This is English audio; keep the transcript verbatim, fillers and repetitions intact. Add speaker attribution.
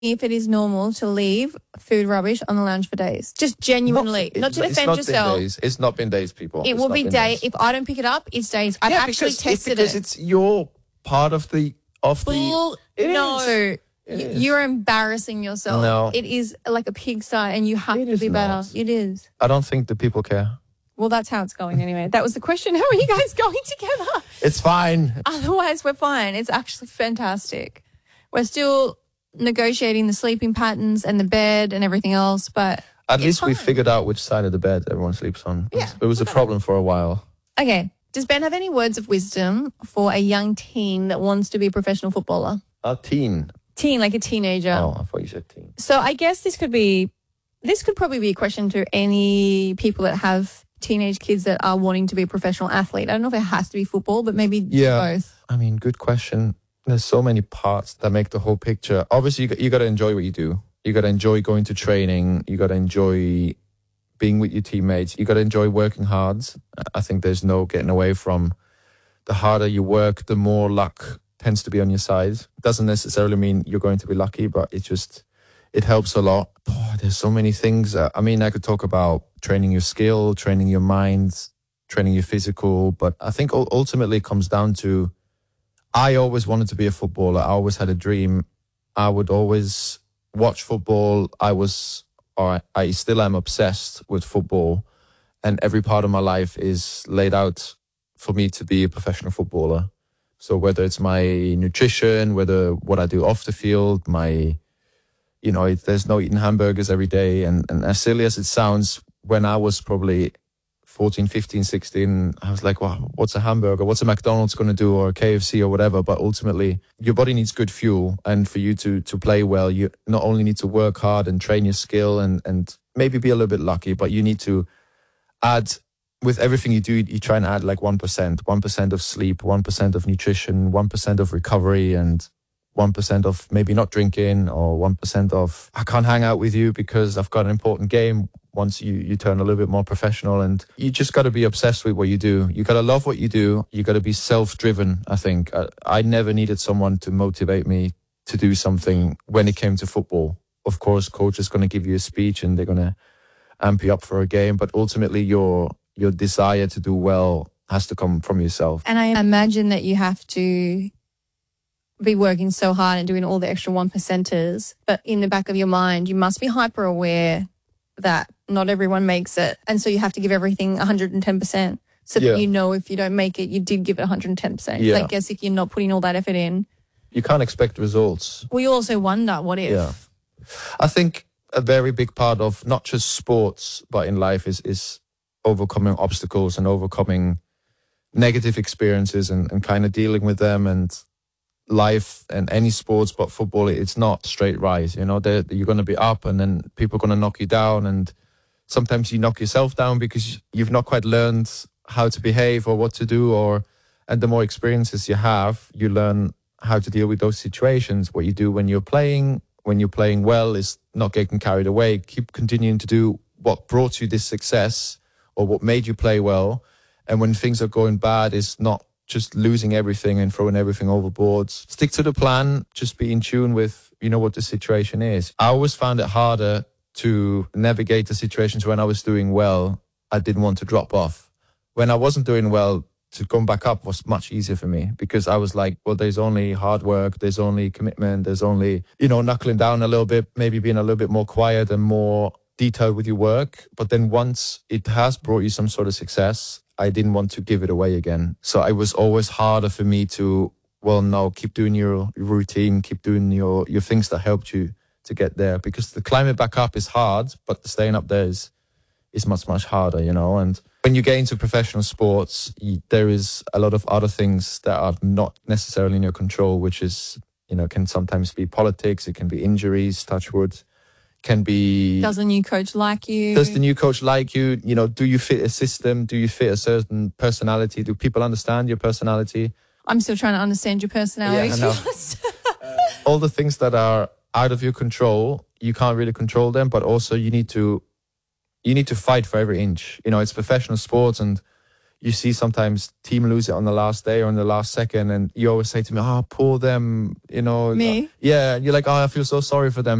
Speaker 1: if it is normal to leave food rubbish on the lounge for days. Just genuinely, not, not to
Speaker 2: it's
Speaker 1: defend
Speaker 2: not
Speaker 1: yourself.
Speaker 2: Been days. It's not been days, people.
Speaker 1: It
Speaker 2: it's
Speaker 1: will be days.
Speaker 2: days.
Speaker 1: If I don't pick it up, it's days. I've
Speaker 2: yeah,
Speaker 1: actually
Speaker 2: because,
Speaker 1: tested
Speaker 2: because
Speaker 1: it.
Speaker 2: Because it's your part of the of
Speaker 1: Bull,
Speaker 2: the. It
Speaker 1: no.
Speaker 2: Is.
Speaker 1: You, you're embarrassing yourself.
Speaker 2: No.
Speaker 1: It is like a pigsty and you have
Speaker 2: it
Speaker 1: to be better.
Speaker 2: Not.
Speaker 1: It is.
Speaker 2: I don't think the people care.
Speaker 1: Well, that's how it's going anyway. That was the question. How are you guys going together?
Speaker 2: It's fine.
Speaker 1: Otherwise, we're fine. It's actually fantastic. We're still negotiating the sleeping patterns and the bed and everything else, but
Speaker 2: at least
Speaker 1: fine.
Speaker 2: we figured out which side of the bed everyone sleeps on.
Speaker 1: Yeah,
Speaker 2: it was a problem for a while.
Speaker 1: Okay. Does Ben have any words of wisdom for a young teen that wants to be a professional footballer?
Speaker 2: A teen.
Speaker 1: Teen, like a teenager.
Speaker 2: Oh, I thought you said teen.
Speaker 1: So I guess this could be, this could probably be a question to any people that have teenage kids that are wanting to be a professional athlete. I don't know if it has to be football, but maybe
Speaker 2: yeah.
Speaker 1: both.
Speaker 2: I mean, good question. There's so many parts that make the whole picture. Obviously, you got, you got to enjoy what you do. You got to enjoy going to training. You got to enjoy being with your teammates. You got to enjoy working hard. I think there's no getting away from the harder you work, the more luck tends to be on your side. Doesn't necessarily mean you're going to be lucky, but it just, it helps a lot. Oh, there's so many things. Uh, I mean, I could talk about training your skill, training your mind, training your physical, but I think ultimately it comes down to, I always wanted to be a footballer. I always had a dream. I would always watch football. I was, or I still am obsessed with football, and every part of my life is laid out for me to be a professional footballer. So whether it's my nutrition, whether what I do off the field, my, you know, it, there's no eating hamburgers every day. And, and as silly as it sounds, when I was probably fourteen, fifteen, sixteen, I was like, well, what's a hamburger? What's a McDonald's going to do, or a K F C or whatever? But ultimately, your body needs good fuel. And for you to to play well, you not only need to work hard and train your skill and, and maybe be a little bit lucky, but you need to add, with everything you do, you try and add like one percent, one percent of sleep, one percent of nutrition, one percent of recovery, and one percent of maybe not drinking, or one percent of, I can't hang out with you because I've got an important game. Once you, you turn a little bit more professional, and you just got to be obsessed with what you do. You got to love what you do. You got to be self-driven, I think. I, I never needed someone to motivate me to do something when it came to football. Of course, coach is going to give you a speech and they're going to amp you up for a game, but ultimately your your desire to do well has to come from yourself.
Speaker 1: And I imagine that you have to be working so hard and doing all the extra one percenters, but in the back of your mind, you must be hyper aware that not everyone makes it. And so you have to give everything one hundred ten percent so that
Speaker 2: yeah.
Speaker 1: you know if you don't make it, you did give it one hundred ten percent.
Speaker 2: Yeah.
Speaker 1: I guess if you're not putting all that effort in.
Speaker 2: You can't expect results.
Speaker 1: We also wonder, what if?
Speaker 2: Yeah. I think a very big part of not just sports, but in life is, is overcoming obstacles and overcoming negative experiences and, and kind of dealing with them. And life and any sports, but football, it's not straight rise. You know, They're, you're going to be up and then people are going to knock you down. And sometimes you knock yourself down because you've not quite learned how to behave or what to do. Or and the more experiences you have, you learn how to deal with those situations. What you do when you're playing, when you're playing well, is not getting carried away. Keep continuing to do what brought you this success or what made you play well. And when things are going bad, is not just losing everything and throwing everything overboard. Stick to the plan. Just be in tune with, you know, what the situation is. I always found it harder to navigate the situations when I was doing well. I didn't want to drop off. When I wasn't doing well, to come back up was much easier for me, because I was like, well, there's only hard work, there's only commitment, there's only, you know, knuckling down a little bit, maybe being a little bit more quiet and more detailed with your work. But then once it has brought you some sort of success, I didn't want to give it away again. So it was always harder for me to, well, no, keep doing your routine, keep doing your, your things that helped you to get there. Because the climbing back up is hard, but staying up there is, is much, much harder, you know. And when you get into professional sports, you, there is a lot of other things that are not necessarily in your control, which is, you know, can sometimes be politics, it can be injuries, touch wood. Can be,
Speaker 1: does the new coach like you?
Speaker 2: Does the new coach like you? You know, do you fit a system? Do you fit a certain personality? Do people understand your personality?
Speaker 1: I'm still trying to understand your personality.
Speaker 2: Yeah, I know. uh, all the things that are out of your control, you can't really control them, but also you need to you need to fight for every inch. You know, it's professional sports, and you see sometimes team lose it on the last day or on the last second, and you always say to me, "Oh, poor them," you know.
Speaker 1: Me?
Speaker 2: Yeah, you're like, "Oh, I feel so sorry for them."